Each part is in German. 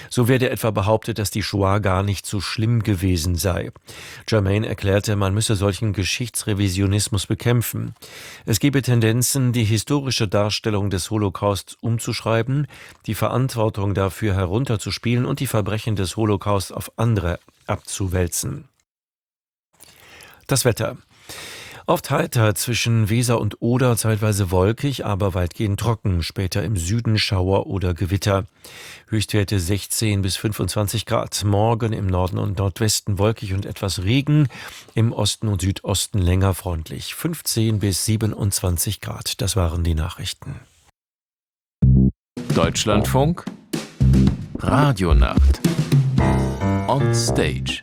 So werde etwa behauptet, dass die Shoah gar nicht so schlimm gewesen sei. Germain erklärte, man müsse solchen Geschichtsrevisionismus bekämpfen. Es gebe Tendenzen, die historische Darstellung des Holocaust umzuschreiben, die Verantwortung dafür herunterzuspielen und die Verbrechen des Holocaust auf andere abzuwälzen. Das Wetter. Oft heiter zwischen Weser und Oder, zeitweise wolkig, aber weitgehend trocken. Später im Süden Schauer oder Gewitter. Höchstwerte 16 bis 25 Grad. Morgen im Norden und Nordwesten wolkig und etwas Regen. Im Osten und Südosten länger freundlich. 15 bis 27 Grad. Das waren die Nachrichten. Deutschlandfunk Radionacht On Stage.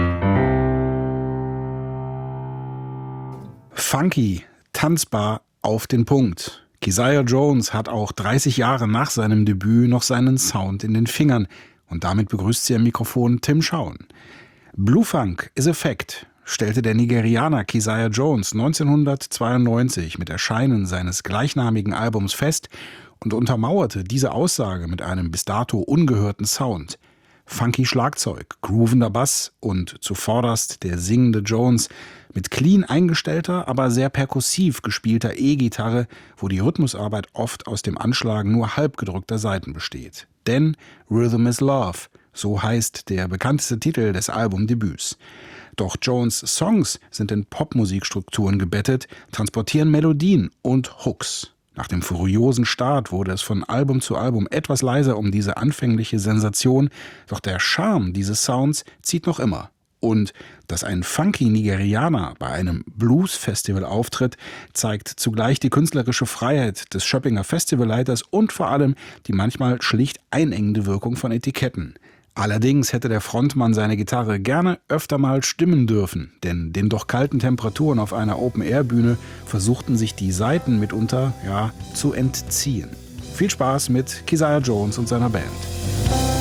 Funky, tanzbar, auf den Punkt. Keziah Jones hat auch 30 Jahre nach seinem Debüt noch seinen Sound in den Fingern. Und damit begrüßt sie am Mikrofon Tim Schauen. Blue Funk is a Fact, stellte der Nigerianer Keziah Jones 1992 mit Erscheinen seines gleichnamigen Albums fest und untermauerte diese Aussage mit einem bis dato ungehörten Sound. Funky Schlagzeug, groovender Bass und zuvorderst der singende Jones mit clean eingestellter, aber sehr perkussiv gespielter E-Gitarre, wo die Rhythmusarbeit oft aus dem Anschlagen nur halb gedrückter Saiten besteht. Denn Rhythm is Love, so heißt der bekannteste Titel des Albumdebüts. Doch Jones' Songs sind in Popmusikstrukturen gebettet, transportieren Melodien und Hooks. Nach dem furiosen Start wurde es von Album zu Album etwas leiser um diese anfängliche Sensation, doch der Charme dieses Sounds zieht noch immer. Und dass ein funky Nigerianer bei einem Blues-Festival auftritt, zeigt zugleich die künstlerische Freiheit des Schöppinger Festivalleiters und vor allem die manchmal schlicht einengende Wirkung von Etiketten. Allerdings hätte der Frontmann seine Gitarre gerne öfter mal stimmen dürfen, denn den doch kalten Temperaturen auf einer Open-Air-Bühne versuchten sich die Saiten mitunter, zu entziehen. Viel Spaß mit Keziah Jones und seiner Band.